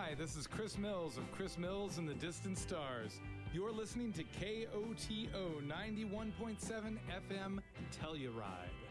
Hi, this is Chris Mills of Chris Mills and the Distant Stars. You're listening to KOTO 91.7 FM Telluride.